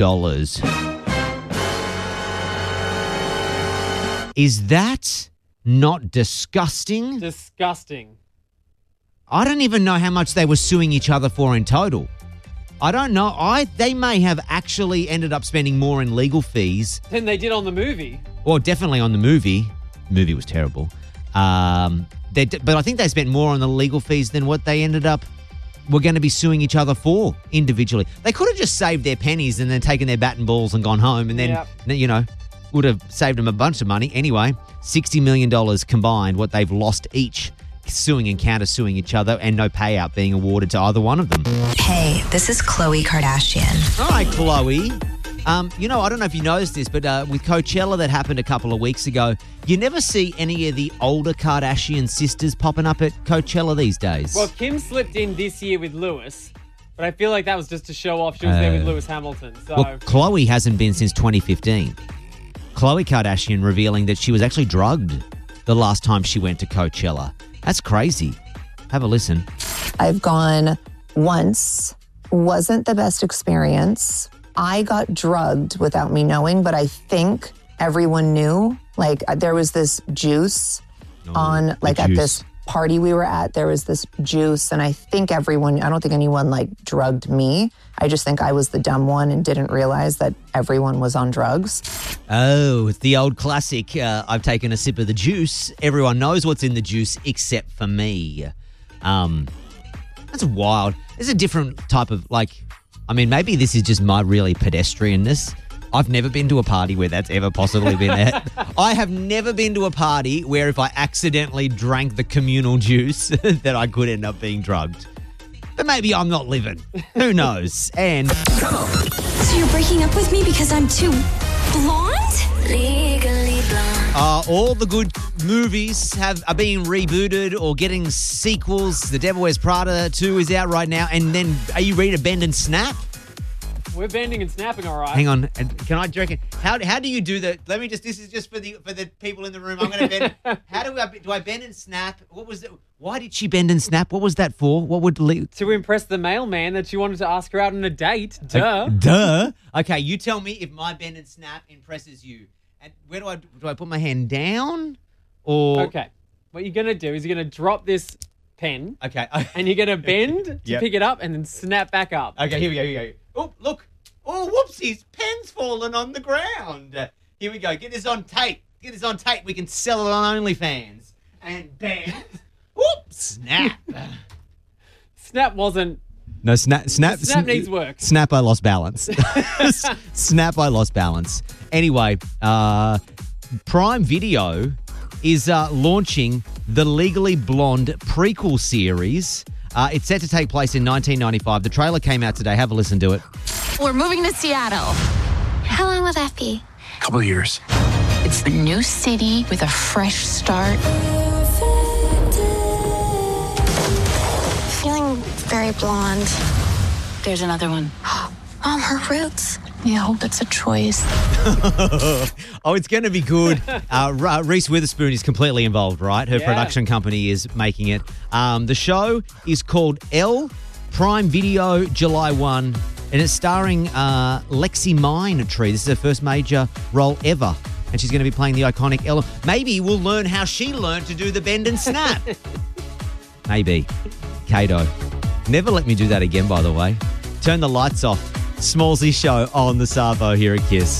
Is that not disgusting? Disgusting. I don't even know how much they were suing each other for in total. I don't know. They may have actually ended up spending more in legal fees Than they did on the movie. Well, definitely on the movie. The movie was terrible. But I think they spent more on the legal fees than what they ended up were going to be suing each other for individually. They could have just saved their pennies and then taken their bat and balls and gone home and then, would have saved them a bunch of money. Anyway, $60 million combined, what they've lost each, suing and counter-suing each other, and no payout being awarded to either one of them. Hey, this is Khloe Kardashian. Hi, Khloe. I don't know if you noticed this, but with Coachella that happened a couple of weeks ago, you never see any of the older Kardashian sisters popping up at Coachella these days. Well, Kim slipped in this year with Lewis, but I feel like that was just to show off she was there with Lewis Hamilton. So, well, Khloe hasn't been since 2015. Khloe Kardashian revealing that she was actually drugged the last time she went to Coachella. That's crazy. Have a listen. I've gone once. Wasn't the best experience. I got drugged without me knowing, but I think everyone knew. Like, there was this juice at this party we were at. There was this juice, and I don't think anyone, drugged me. I just think I was the dumb one and didn't realize that everyone was on drugs. Oh, it's the old classic. I've taken a sip of the juice. Everyone knows what's in the juice except for me. That's wild. It's a different type of, maybe this is just my really pedestrianness. I've never been to a party where that's ever possibly been at. I have never been to a party where if I accidentally drank the communal juice that I could end up being drugged. But maybe I'm not living. Who knows? And Come on. So you're breaking up with me because I'm too blonde? Legally blonde. all the good movies are being rebooted or getting sequels. The Devil Wears Prada 2 is out right now. And then, are you ready to bend and snap? We're bending and snapping, all right. Hang on. Can I reckon? How do you do that? Let me just. This is just for the people in the room. I'm going to bend. How do I bend and snap? What was it? Why did she bend and snap? What was that for? What would to impress the mailman that you wanted to ask her out on a date? Duh. Duh. Okay, you tell me if my bend and snap impresses you. And where do I put my hand down? Or okay, what you're going to do is you're going to drop this pen. Okay. And you're going to bend to pick it up and then snap back up. Okay, here we go. Oh, look. Oh, whoopsies. Pen's fallen on the ground. Here we go. Get this on tape. We can sell it on OnlyFans. And bend. Whoop. Snap. Snap wasn't... No, snap needs work. Snap, I lost balance. Snap, I lost balance. Anyway, Prime Video is launching the Legally Blonde prequel series. It's set to take place in 1995. The trailer came out today. Have a listen to it. We're moving to Seattle. How long will that be? A couple of years. It's a new city with a fresh start. Feeling very blonde. There's another one. Mom, her roots. Yeah, I hope it's a choice. Oh, it's going to be good. Reese Witherspoon is completely involved, right? Her production company is making it. The show is called Elle, Prime Video, July 1, and it's starring Lexi Minetree. This is her first major role ever, and she's going to be playing the iconic Elle. Maybe we'll learn how she learned to do the bend and snap. Maybe. Kato. Never let me do that again, by the way. Turn the lights off. Smallsy Show on the Savo here at Kiss.